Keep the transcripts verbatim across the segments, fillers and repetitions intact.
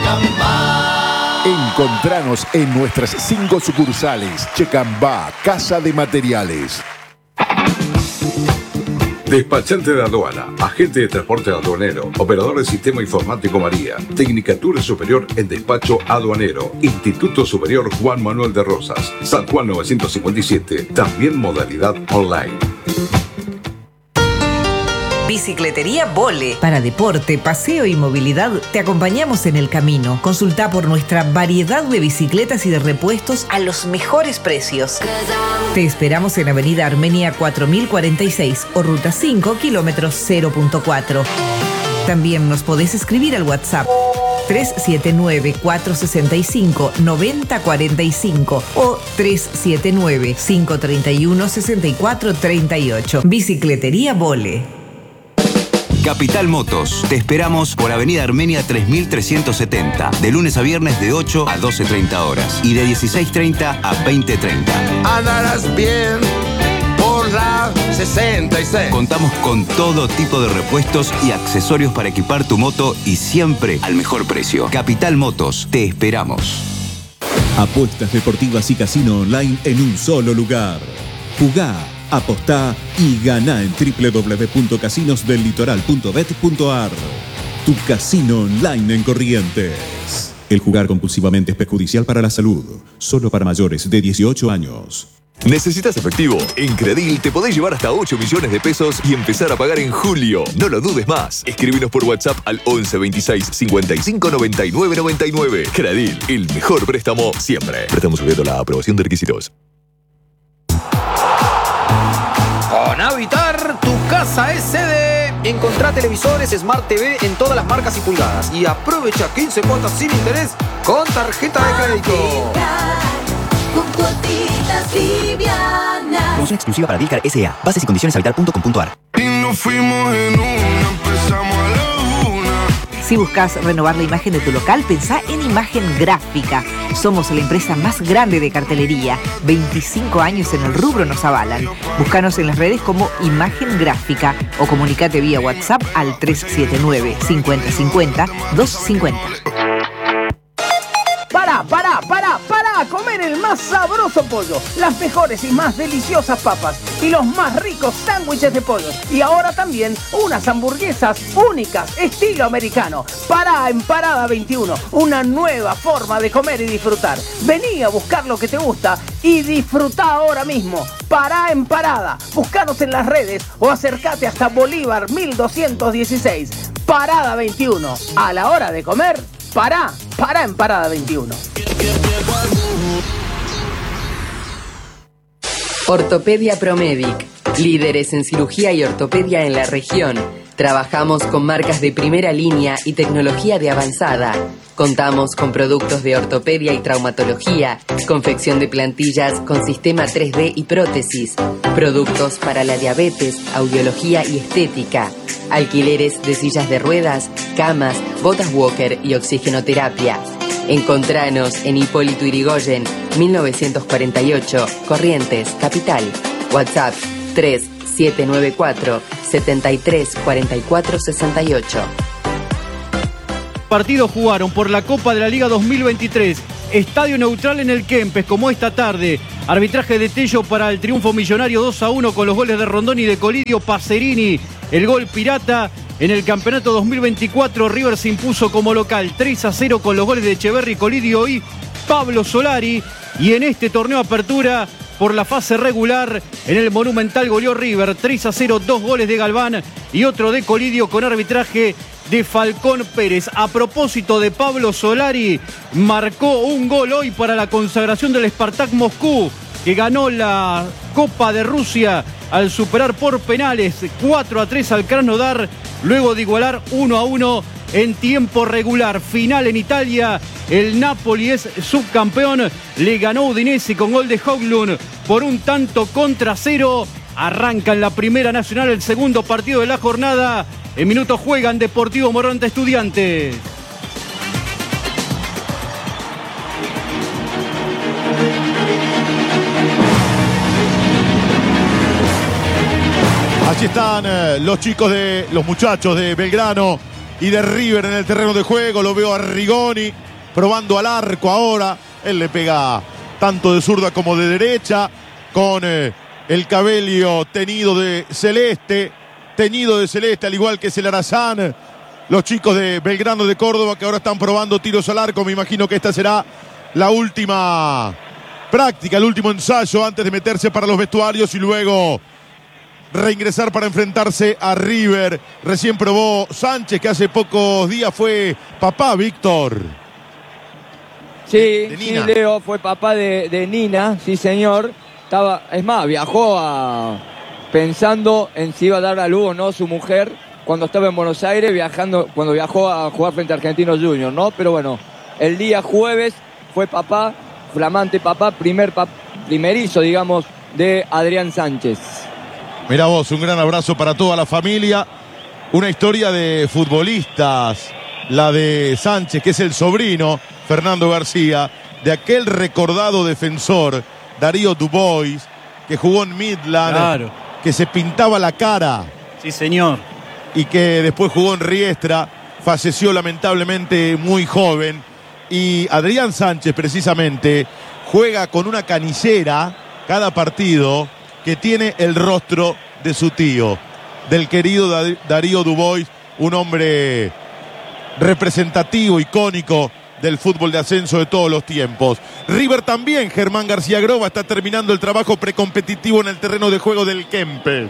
Checambá. Encontranos en nuestras cinco sucursales. Checambá, Casa de Materiales. Despachante de aduana, agente de transporte aduanero, operador del sistema informático María, Tecnicatura Superior en Despacho Aduanero, Instituto Superior Juan Manuel de Rosas, San Juan novecientos cincuenta y siete, también modalidad online. Bicicletería Vole. Para deporte, paseo y movilidad, te acompañamos en el camino. Consulta por nuestra variedad de bicicletas y de repuestos a los mejores precios. Te esperamos en Avenida Armenia cuatro mil cuarenta y seis o Ruta cinco, kilómetros cero punto cuatro. También nos podés escribir al WhatsApp tres siete nueve, cuatro seis cinco, nueve cero cuatro cinco o tres siete nueve, cinco tres uno, seis cuatro tres ocho. Bicicletería Vole. Capital Motos. Te esperamos por Avenida Armenia tres mil trescientos setenta, de lunes a viernes de ocho a doce treinta horas y de dieciséis treinta a veinte treinta. Andarás bien por la sesenta y seis. Contamos con todo tipo de repuestos y accesorios para equipar tu moto y siempre al mejor precio. Capital Motos. Te esperamos. Apuestas deportivas y casino online en un solo lugar. Jugá, apostá y ganá en doble u doble u doble u punto casinos del litoral punto bet punto a r. Tu casino online en Corrientes. El jugar compulsivamente es perjudicial para la salud. Solo para mayores de dieciocho años. ¿Necesitas efectivo? En Credil te podés llevar hasta ocho millones de pesos y empezar a pagar en julio. No lo dudes más. Escríbenos por WhatsApp al once veintiséis cincuenta y cinco noventa y nueve noventa y nueve. Credil, el mejor préstamo siempre. Préstamo sujeto a la aprobación de requisitos. Con Habitar, tu casa es sede. Encontrá televisores Smart T V en todas las marcas y pulgadas y aprovecha quince cuotas sin interés con tarjeta de crédito. Con cuotitas livianas. Promoción exclusiva para Dilcar S A. Bases y condiciones habitar punto com punto a r. Y nos fuimos en una, empezamos a la una. Si buscas renovar la imagen de tu local, pensá en Imagen Gráfica. Somos la empresa más grande de cartelería. veinticinco años en el rubro nos avalan. Búscanos en las redes como Imagen Gráfica o comunicate vía WhatsApp al tres siete nueve, cincuenta cincuenta, doscientos cincuenta. Para, para, para, para comer el más sabroso pollo, las mejores y más deliciosas papas y los más ricos sándwiches de pollo. Y ahora también unas hamburguesas únicas, estilo americano. Pará en Parada veintiuno, una nueva forma de comer y disfrutar. Vení a buscar lo que te gusta y disfrutá ahora mismo. Pará en Parada, buscanos en las redes o acércate hasta Bolívar mil doscientos dieciséis. Parada veintiuno, a la hora de comer, pará, pará en Parada veintiuno. Ortopedia Promedic, líderes en cirugía y ortopedia en la región. Trabajamos con marcas de primera línea y tecnología de avanzada. Contamos con productos de ortopedia y traumatología, confección de plantillas con sistema tres D y prótesis, productos para la diabetes, audiología y estética, alquileres de sillas de ruedas, camas, botas walker y oxigenoterapia. Encontranos en Hipólito Yrigoyen, mil novecientos cuarenta y ocho, Corrientes, Capital. WhatsApp tres siete nueve cuatro, setenta y tres, cuarenta y cuatro, sesenta y ocho. Partidos jugaron por la Copa de la Liga dos mil veintitrés. Estadio neutral en el Kempes, como esta tarde. Arbitraje de Tello para el triunfo millonario dos a uno con los goles de Rondón y de Colidio Pacerini. El gol pirata. En el campeonato dos mil veinticuatro, River se impuso como local tres a cero con los goles de Echeverri, Colidio y Pablo Solari. Y en este torneo apertura, por la fase regular, en el Monumental goleó River tres a cero, dos goles de Galván y otro de Colidio con arbitraje de Falcón Pérez. A propósito de Pablo Solari, marcó un gol hoy para la consagración del Spartak Moscú, que ganó la Copa de Rusia al superar por penales cuatro a tres al Krasnodar, luego de igualar uno a uno en tiempo regular. Final en Italia, el Napoli es subcampeón, le ganó Udinese con gol de Höglund por un tanto contra cero. Arranca en la Primera Nacional el segundo partido de la jornada. En minutos juegan Deportivo Morón ante Estudiantes. Allí están eh, los chicos de los muchachos de Belgrano y de River en el terreno de juego. Lo veo a Rigoni probando al arco ahora. Él le pega tanto de zurda como de derecha, con eh, el cabello teñido de celeste, teñido de celeste, al igual que Celarazán. Los chicos de Belgrano de Córdoba que ahora están probando tiros al arco. Me imagino que esta será la última práctica, el último ensayo antes de meterse para los vestuarios y luego reingresar para enfrentarse a River. Recién probó Sánchez, que hace pocos días fue papá, Víctor. Sí, sí, Leo fue papá de, de Nina, sí señor. Estaba, es más, viajó a, pensando en si iba a dar a luz o no su mujer cuando estaba en Buenos Aires, viajando, cuando viajó a jugar frente a Argentinos Juniors, ¿no? Pero bueno, el día jueves fue papá, flamante papá, primer pap, primerizo, digamos, de Adrián Sánchez. Mirá vos, un gran abrazo para toda la familia. Una historia de futbolistas, la de Sánchez, que es el sobrino, Fernando García, de aquel recordado defensor, Darío Dubois, que jugó en Midland, claro, que se pintaba la cara. Sí, señor. Y que después jugó en Riestra, falleció lamentablemente muy joven. Y Adrián Sánchez, precisamente, juega con una canillera cada partido que tiene el rostro de su tío, del querido Darío Dubois, un hombre representativo, icónico del fútbol de ascenso de todos los tiempos. River también, Germán García Groba, está terminando el trabajo precompetitivo en el terreno de juego del Kempes.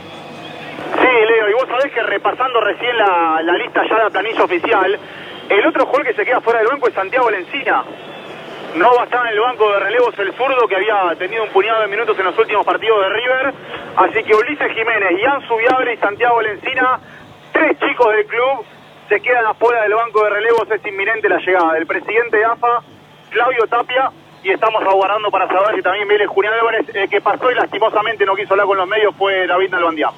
Sí, Leo, y vos sabés que repasando recién la, la lista ya de la planilla oficial, el otro jugador que se queda fuera del banco es Santiago Lencina. No va a estar en el banco de relevos el zurdo, que había tenido un puñado de minutos en los últimos partidos de River. Así que Ulises Jiménez, Ian Subiable y Santiago Lencina, tres chicos del club, se quedan afuera del banco de relevos. Es inminente la llegada del presidente de A F A, Claudio Tapia, y estamos aguardando para saber si también viene Julián Álvarez. El que pasó y lastimosamente no quiso hablar con los medios fue David Nalbandián.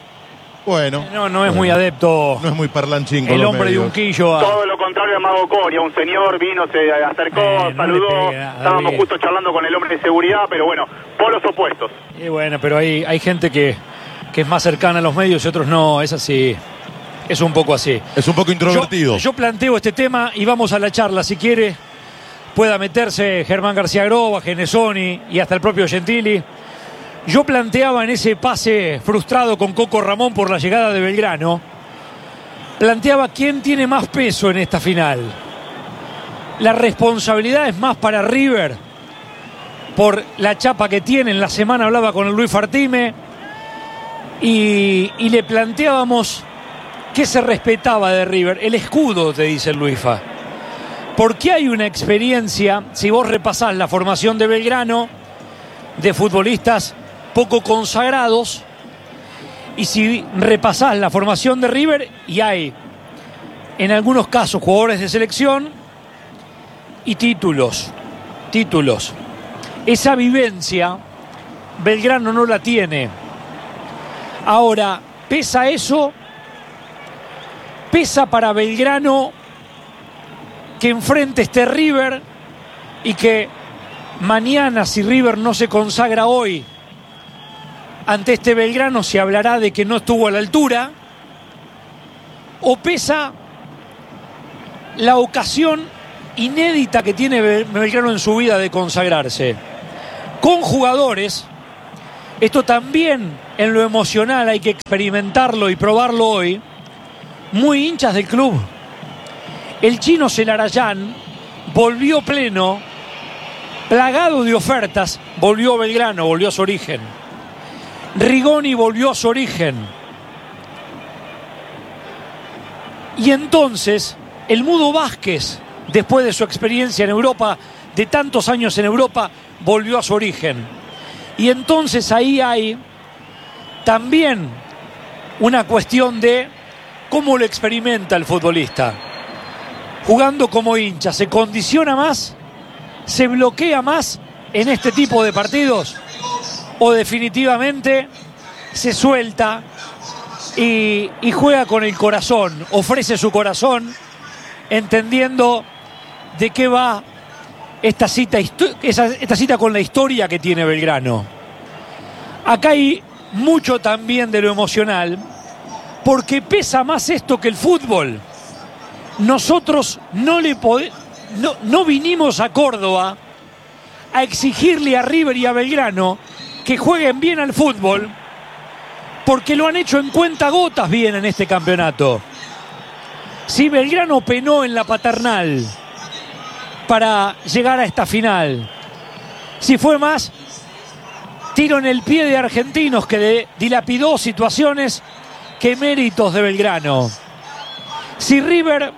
Bueno. No, no es muy adepto. No es muy parlanchín con el los hombre medios. de Unquillo. A... Todo lo contrario a Mago Coria. Un señor vino, se acercó, eh, no saludó. Pega, estábamos justo charlando con el hombre de seguridad, pero bueno, polos opuestos. Y bueno, pero hay, hay gente que, que es más cercana a los medios y otros no. Es así. Es un poco así. Es un poco introvertido. Yo, yo planteo este tema y vamos a la charla. Si quiere, pueda meterse Germán García Groba, Genesoni y hasta el propio Gentili. Yo planteaba en ese pase frustrado con Coco Ramón por la llegada de Belgrano, planteaba quién tiene más peso en esta final. La responsabilidad es más para River por la chapa que tiene. En la semana hablaba con el Luis Fartime y, y le planteábamos qué se respetaba de River. El escudo, te dice el Luisfa. Porque hay una experiencia, si vos repasás la formación de Belgrano, de futbolistas poco consagrados, y si repasás la formación de River, y hay en algunos casos jugadores de selección y títulos, títulos. Esa vivencia Belgrano no la tiene. Ahora, ¿pesa eso? ¿Pesa para Belgrano que enfrente este River y que mañana, si River no se consagra hoy ante este Belgrano, se hablará de que no estuvo a la altura? ¿O pesa la ocasión inédita que tiene Belgrano en su vida de consagrarse? Con jugadores, esto también en lo emocional hay que experimentarlo y probarlo hoy, muy hinchas del club. El chino Celarayán volvió pleno, plagado de ofertas, volvió a Belgrano, volvió a su origen. Rigoni volvió a su origen. Y entonces, el Mudo Vázquez, después de su experiencia en Europa, de tantos años en Europa, volvió a su origen. Y entonces ahí hay también una cuestión de cómo lo experimenta el futbolista. Jugando como hincha, ¿se condiciona más? ¿Se bloquea más en este tipo de partidos? ¿O definitivamente se suelta y, y juega con el corazón, ofrece su corazón, entendiendo de qué va esta cita, esta, esta cita con la historia que tiene Belgrano? Acá hay mucho también de lo emocional, porque pesa más esto que el fútbol. nosotros no le podemos, no, no vinimos a Córdoba a exigirle a River y a Belgrano que jueguen bien al fútbol, porque lo han hecho en cuentagotas bien en este campeonato. Si Belgrano penó en la Paternal para llegar a esta final, si fue más tiro en el pie de Argentinos que de, dilapidó situaciones que méritos de Belgrano. Si River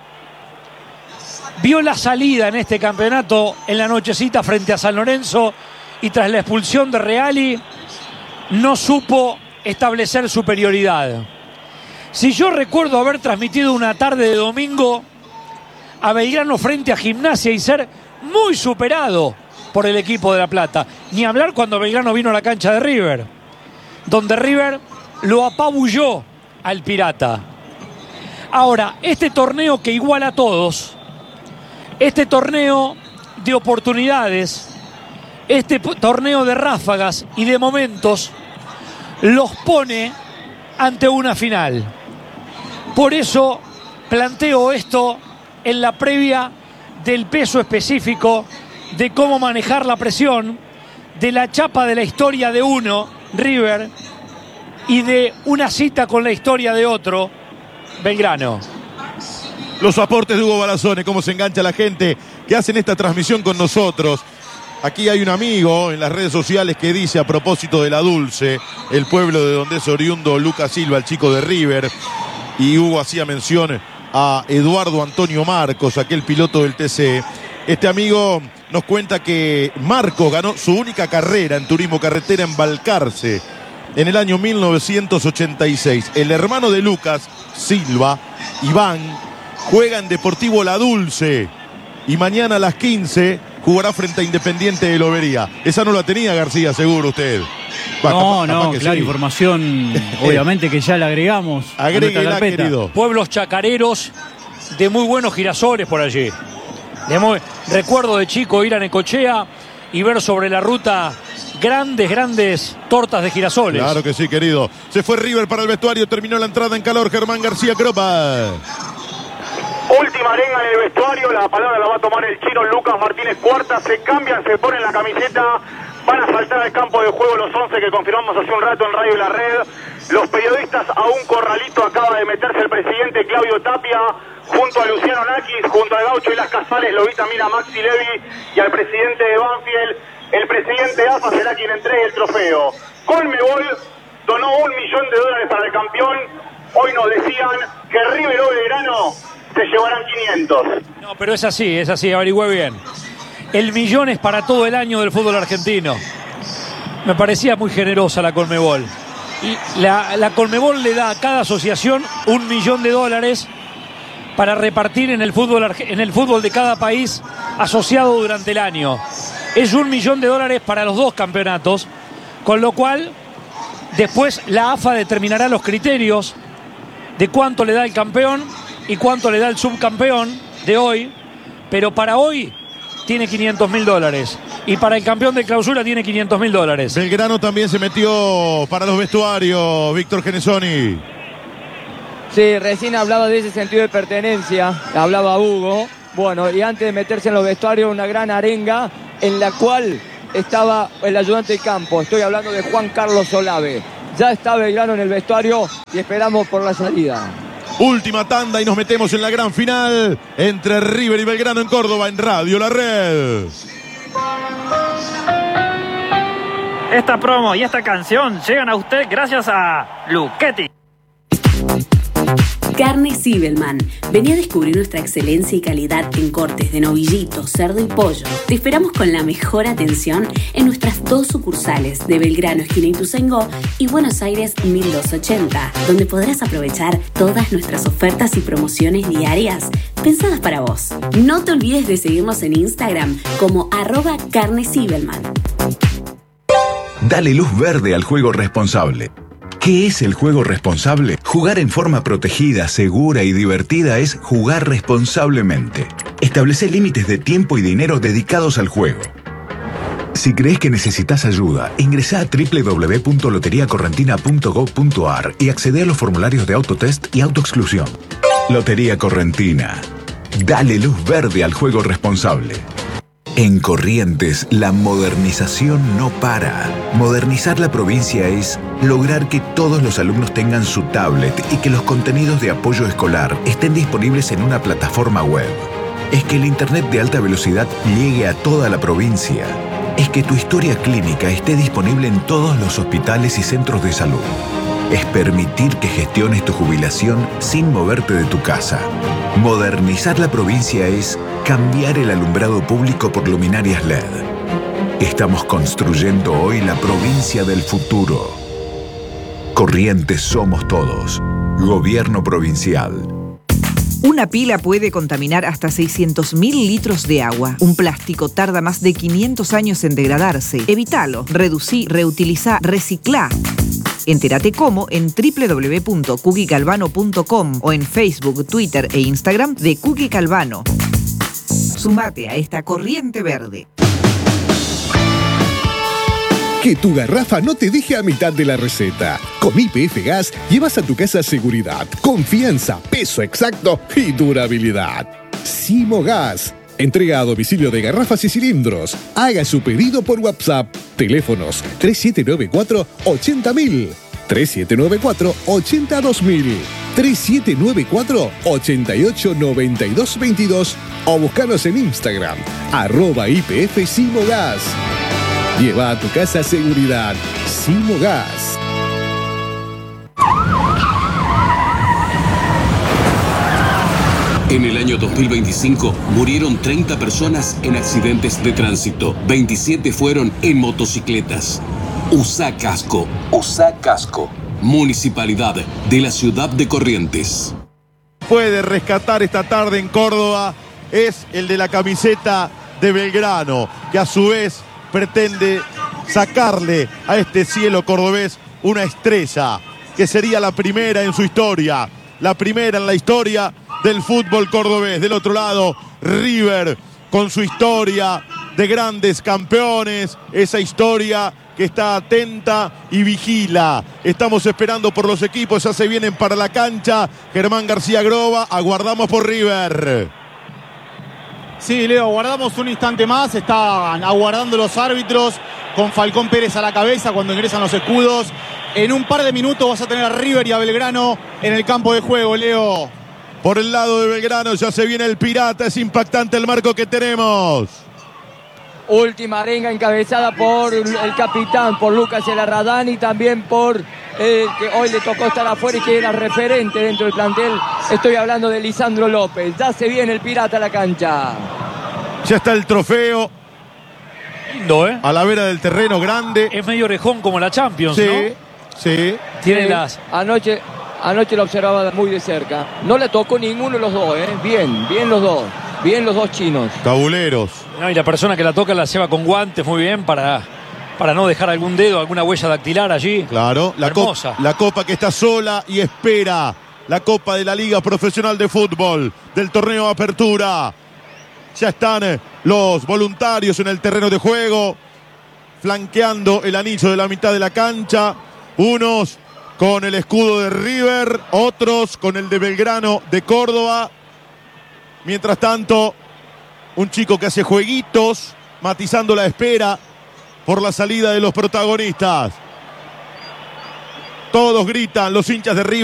vio la salida en este campeonato en la nochecita frente a San Lorenzo y tras la expulsión de Reali no supo establecer superioridad. Si yo recuerdo haber transmitido una tarde de domingo a Belgrano frente a Gimnasia y ser muy superado por el equipo de La Plata, ni hablar cuando Belgrano vino a la cancha de River, donde River lo apabulló al Pirata. Ahora, este torneo que iguala a todos, este torneo de oportunidades, este torneo de ráfagas y de momentos, los pone ante una final. Por eso planteo esto en la previa del peso específico, de cómo manejar la presión, de la chapa de la historia de uno, River, y de una cita con la historia de otro, Belgrano. Los aportes de Hugo Balazone, cómo se engancha la gente que hacen esta transmisión con nosotros. Aquí hay un amigo en las redes sociales que dice, a propósito de La Dulce, el pueblo de donde es oriundo Lucas Silva, el chico de River, y Hugo hacía mención a Eduardo Antonio Marcos, aquel piloto del T C. Este amigo nos cuenta que Marcos ganó su única carrera en turismo carretera en Balcarce en el año mil novecientos ochenta y seis. El hermano de Lucas Silva, Iván, juega en Deportivo La Dulce y mañana a las quince jugará frente a Independiente de Lobería. Esa no la tenía García, seguro usted. Va, no, capaz, no, capaz claro, sí. Información obviamente que ya la agregamos. Agréguela, querido. Pueblos chacareros de muy buenos girasoles por allí. De muy... Recuerdo de chico ir a Necochea y ver sobre la ruta grandes, grandes tortas de girasoles. Claro que sí, querido. Se fue River para el vestuario, terminó la entrada en calor. Germán García Cropa. Última arenga en el vestuario, la palabra la va a tomar el chino Lucas Martínez Cuarta. Se cambian, se ponen la camiseta, van a saltar al campo de juego los once que confirmamos hace un rato en Radio La Red. Los periodistas a un corralito, acaba de meterse el presidente Claudio Tapia, junto a Luciano Nakis, junto al Gaucho y las Casales, lo vi también a Maxi Levy y al presidente de Banfield. El presidente A F A será quien entregue el trofeo. Conmebol donó un millón de dólares para el campeón. Hoy nos decían que River o Belgrano se llevarán quinientos. No, pero es así, es así, averigüé bien. El millón es para todo el año del fútbol argentino. Me parecía muy generosa la Conmebol. Y la, la Conmebol le da a cada asociación un millón de dólares para repartir en el fútbol, en el fútbol de cada país asociado durante el año. Es un millón de dólares para los dos campeonatos, con lo cual después la A F A determinará los criterios de cuánto le da el campeón y cuánto le da el subcampeón de hoy, pero para hoy tiene quinientos mil dólares y para el campeón de clausura tiene quinientos mil dólares. Belgrano también se metió para los vestuarios, Víctor Genesoni. Sí, recién hablaba de ese sentido de pertenencia, hablaba Hugo. Bueno, y antes de meterse en los vestuarios, una gran arenga en la cual estaba el ayudante de campo. Estoy hablando de Juan Carlos Olave. Ya está Belgrano en el vestuario y esperamos por la salida. Última tanda y nos metemos en la gran final entre River y Belgrano en Córdoba, en Radio La Red. Esta promo y esta canción llegan a usted gracias a Luchetti. Carne Zibelman. Vení a descubrir nuestra excelencia y calidad en cortes de novillito, cerdo y pollo. Te esperamos con la mejor atención en nuestras dos sucursales de Belgrano, esquina Ituzaingó, y Buenos Aires mil doscientos ochenta, donde podrás aprovechar todas nuestras ofertas y promociones diarias pensadas para vos. No te olvides de seguirnos en Instagram como arroba Carne Zibelman. Dale luz verde al juego responsable. ¿Qué es el juego responsable? Jugar en forma protegida, segura y divertida es jugar responsablemente. Establece límites de tiempo y dinero dedicados al juego. Si crees que necesitas ayuda, ingresa a doble u doble u doble u punto lotería correntina punto gob punto ar y accede a los formularios de autotest y autoexclusión. Lotería Correntina. Dale luz verde al juego responsable. En Corrientes, la modernización no para. Modernizar la provincia es lograr que todos los alumnos tengan su tablet y que los contenidos de apoyo escolar estén disponibles en una plataforma web. Es que el Internet de alta velocidad llegue a toda la provincia. Es que tu historia clínica esté disponible en todos los hospitales y centros de salud. Es permitir que gestiones tu jubilación sin moverte de tu casa. Modernizar la provincia es cambiar el alumbrado público por luminarias L E D. Estamos construyendo hoy la provincia del futuro. Corrientes somos todos. Gobierno provincial. Una pila puede contaminar hasta seiscientos mil litros de agua. Un plástico tarda más de quinientos años en degradarse. Evítalo. Reducí, reutilizá, reciclá. Entérate cómo en doble u doble u doble u punto cookie calvano punto com o en Facebook, Twitter e Instagram de Cookie Calvano. Sumate a esta corriente verde. Que tu garrafa no te deje a mitad de la receta. Con Y P F Gas llevas a tu casa seguridad, confianza, peso exacto y durabilidad. Simo Gas. Entrega a domicilio de garrafas y cilindros. Haga su pedido por WhatsApp. Teléfonos tres siete nueve cuatro, ochenta mil, tres siete nueve cuatro, ochenta dos mil, tres siete nueve cuatro, ochenta y ocho, noventa y dos veintidós o buscanos en Instagram, arroba I P F Simo Gas. Lleva a tu casa seguridad. Simo Gas. En el año dos mil veinticinco murieron treinta personas en accidentes de tránsito. veintisiete fueron en motocicletas. Usá casco. Usá casco. Municipalidad de la ciudad de Corrientes. Puede rescatar esta tarde en Córdoba es el de la camiseta de Belgrano, que a su vez pretende sacarle a este cielo cordobés una estrella, que sería la primera en su historia, la primera en la historia del fútbol cordobés. Del otro lado, River, con su historia de grandes campeones, esa historia que está atenta y vigila. Estamos esperando por los equipos, ya se vienen para la cancha. Germán García Groba, aguardamos por River. Sí, Leo, aguardamos un instante más, están aguardando los árbitros con Falcón Pérez a la cabeza cuando ingresan los escudos. En un par de minutos vas a tener a River y a Belgrano en el campo de juego, Leo. Por el lado de Belgrano ya se viene el Pirata, es impactante el marco que tenemos. Última arenga encabezada por el capitán, por Lucas Elarradán y también por el que hoy le tocó estar afuera y que era referente dentro del plantel. Estoy hablando de Lisandro López. Ya se viene el Pirata a la cancha. Ya está el trofeo. Lindo, ¿eh? A la vera del terreno, grande. Es medio orejón como la Champions, sí, ¿no? Sí, Tiene sí. las... Anoche, anoche lo observaba muy de cerca. No le tocó ninguno de los dos, ¿eh? Bien, bien los dos. Bien los dos chinos. Tabuleros. No, y la persona que la toca la lleva con guantes muy bien para, para no dejar algún dedo, alguna huella dactilar allí. Claro, la, co la copa que está sola y espera. La Copa de la Liga Profesional de Fútbol del torneo Apertura. Ya están los voluntarios en el terreno de juego, flanqueando el anillo de la mitad de la cancha. Unos con el escudo de River, otros con el de Belgrano de Córdoba. Mientras tanto, un chico que hace jueguitos, matizando la espera por la salida de los protagonistas. Todos gritan, los hinchas de River.